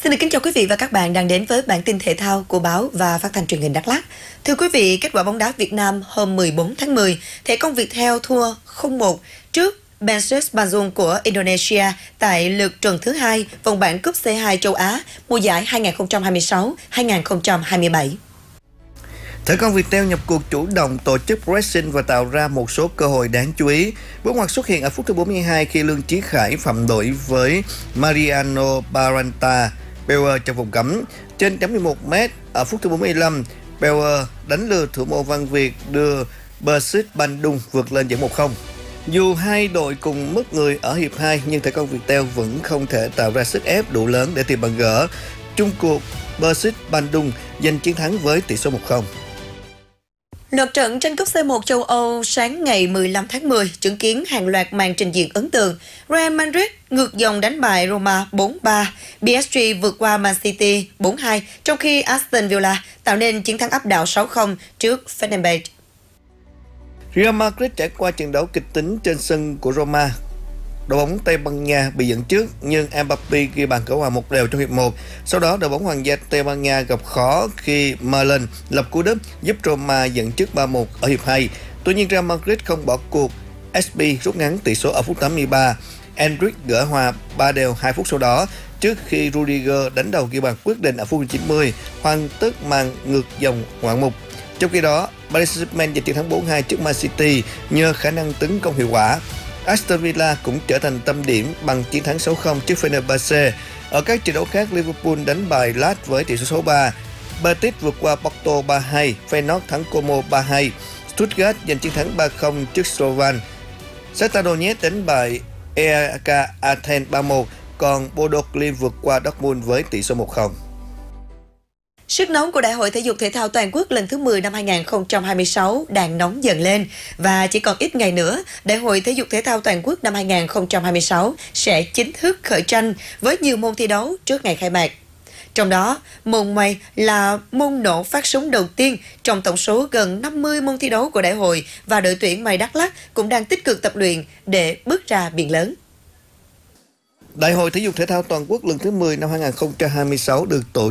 Xin được kính chào quý vị và các bạn đang đến với bản tin thể thao của báo và phát thanh truyền hình Đắk Lắk. Thưa quý vị, kết quả bóng đá Việt Nam hôm 14 tháng 10, thể công Viettel thua 0-1 trước Persis Bandung của Indonesia tại lượt trận thứ 2 vòng bảng cúp C2 châu Á mùa giải 2026-2027. Thể công Viettel nhập cuộc chủ động tổ chức pressing và tạo ra một số cơ hội đáng chú ý. Bước ngoặt xuất hiện ở phút thứ 42 khi Lương Chí Khải phạm lỗi với Mariano Baranta Bauer trong vòng cấm. Trên chấm 11m ở phút thứ 45, Bauer đánh lừa thủ môn Văn Việt đưa Persis Bandung vượt lên dẫn 1-0. Dù hai đội cùng mất người ở hiệp 2 nhưng thể công Viettel vẫn không thể tạo ra sức ép đủ lớn để tìm bàn gỡ. Chung cuộc, Persis Bandung giành chiến thắng với tỷ số 1-0. Lượt trận tranh cúp C1 châu Âu sáng ngày 15 tháng 10 chứng kiến hàng loạt màn trình diễn ấn tượng. Real Madrid ngược dòng đánh bại Roma 4-3, PSG vượt qua Man City 4-2, trong khi Aston Villa tạo nên chiến thắng áp đảo 6-0 trước Fenerbahce. Real Madrid trải qua trận đấu kịch tính trên sân của Roma. Đội bóng Tây Ban Nha bị dẫn trước nhưng Mbappé ghi bàn gỡ hòa 1-1 trong hiệp 1. Sau đó đội bóng Hoàng gia Tây Ban Nha gặp khó khi Marlon lập cú đúp giúp Roma dẫn trước 3-1 ở hiệp 2. Tuy nhiên Real Madrid không bỏ cuộc. SB rút ngắn tỷ số ở phút 83. Endrick gỡ hòa 3-2 2 phút sau đó trước khi Rudiger đánh đầu ghi bàn quyết định ở phút 90, hoàn tất màn ngược dòng ngoạn mục. Trong khi đó, Paris Saint-Germain giành chiến thắng 4-2 trước Man City nhờ khả năng tấn công hiệu quả. Aston Villa cũng trở thành tâm điểm bằng chiến thắng 6-0 trước Fenerbahce. Ở các trận đấu khác, Liverpool đánh bại Leeds với tỷ số 6-3. Betis vượt qua Porto 3-2, Feyenoord thắng Como 3-2. Stuttgart giành chiến thắng 3-0 trước Slovan. Shakhtar Donetsk đánh bại EAK Athens 3-1, còn Bodo Glimt vượt qua Dortmund với tỷ số 1-0. Sức nóng của Đại hội Thể dục Thể thao Toàn quốc lần thứ 10 năm 2026 đang nóng dần lên và chỉ còn ít ngày nữa, Đại hội Thể dục Thể thao Toàn quốc năm 2026 sẽ chính thức khởi tranh với nhiều môn thi đấu trước ngày khai mạc. Trong đó, môn mây là môn nổ phát súng đầu tiên trong tổng số gần 50 môn thi đấu của đại hội và đội tuyển mây Đắk Lắk cũng đang tích cực tập luyện để bước ra biển lớn. Đại hội Thể dục Thể thao Toàn quốc lần thứ 10 năm 2026 được tổ